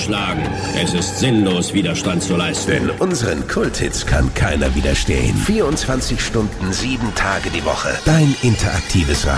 schlagen. Es ist sinnlos, Widerstand zu leisten. Denn unseren Kulthits kann keiner widerstehen. 24 Stunden, 7 Tage die Woche. Dein interaktives Radio.